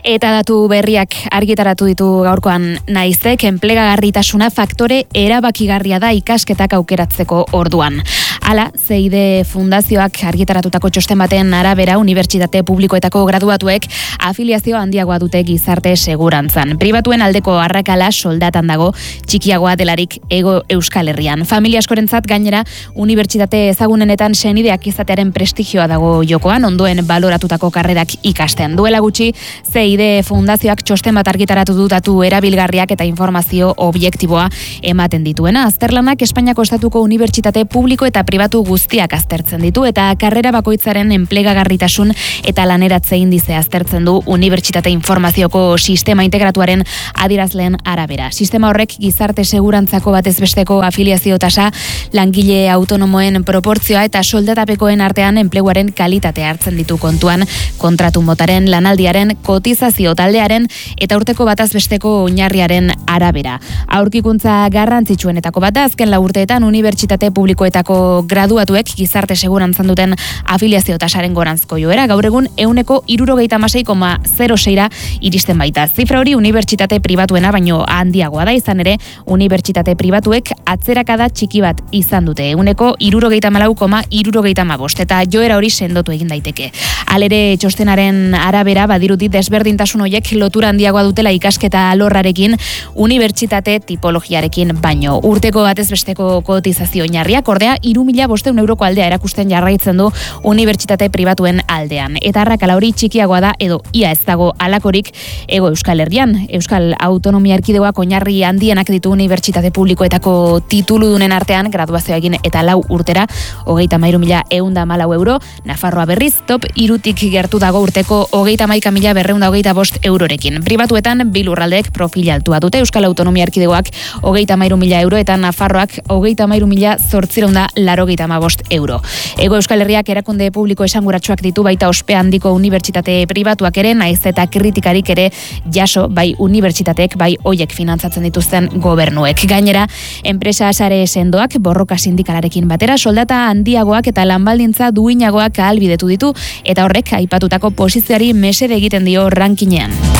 Eta datu berriak argitaratu ditu gaurkoan naizek, enplegagarritasuna faktore erabakigarria da ikasketak aukeratzeko orduan. Hala, CID Fundazioak argitaratutako txosten baten arabera, unibertsitate publikoetako graduatuek afiliazio handiagoa dute gizarte segurantzan. Pribatuen aldeko arrakala soldatan dago, txikiagoa delarik Hego Euskal Herrian. Familia askorentzat gainera, unibertsitate ezagunenetan senideak izatearen prestigioa dago jokoan, ondoen baloratutako karrerak ikasten. Duela gutxi, CID Fundazioak txosten bat argitaratu du datu erabilgarriak eta informazio objektiboa ematen dituena. Azterlanak Espainiako Estatuko unibertsitate publiko eta pribatu guztiak aztertzen ditu eta karrera bakoitzaren enplegagarritasun eta laneratze indize aztertzen du unibertsitate informazioko sistema integratuaren adierazleen arabera. Sistema horrek gizarte segurantzako batez besteko afiliazio tasa, langile autonomoen proportzioa eta soldatapekoen artean enpleguaren kalitatea hartzen ditu kontuan, kontratu motaren, lanaldiaren, kotizazio taldearen eta urteko bataz besteko oinarriaren arabera. Aurkikuntza garrantzitsuenetako bat da azken 4 urteetan unibertsitate publikoetako graduatuek gizarte segurantzan duten afiliazio tasaren goranzko joera, gaur egun 76,06ra iristen baita. Zifra hori unibertsitate pribatuena baino handiagoa da, izan ere unibertsitate pribatuek atzerakada txiki bat izan dute, 74,75 eta joera hori sendotu egin daiteke. Halere txostenaren arabera badirudi desberdintasun horiek lotura handiagoa dutela ikasketa alorrarekin, unibertsitate tipologiarekin baino. Urteko batez besteko kotizazio oinarriak ordea 3.500 euroko aldea erakusten jarraitzen du unibertsitate pribatuen aldean. Eta arrakala hori txikiagoa da edo ia ez dago alakorik Hego Euskal Herrian. Euskal Autonomia Erkidegoak oinarri handienak ditu unibertsitate publikoetako tituludunen artean, graduazioa egin eta 4 urtera 33.114 euro. Nafarroa berriz top 3tik gertu dago urteko 31.225 eurorekin. Pribatuetan bi lurraldeek profil altua dute, Euskal Autonomia Erkidegoak 33.000 euro eta Nafarroak 33.885 euro. Hego Euskal Herriak erakunde publiko esanguratsuak ditu, baita ospe handiko unibertsitate pribatuak ere, naiz eta kritikarik ere jaso bai unibertsitateek bai hoiek finantzatzen dituzten gobernuek. Gainera, enpresa sare sendoak borroka sindikalarekin batera soldata handiagoak eta lanbaldintza duinagoak ahalbidetu ditu eta horrek aipatutako posizioari mesede egiten dio rankinean.